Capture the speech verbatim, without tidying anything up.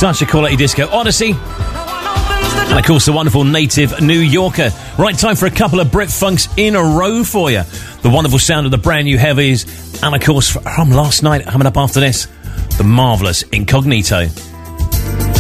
Such a quality disco odyssey. And of course, the wonderful Native New Yorker. Right, time for a couple of Brit Funks in a row for you. The wonderful sound of the brand new Heavies. And of course, from last night, coming up after this, the marvellous Incognito.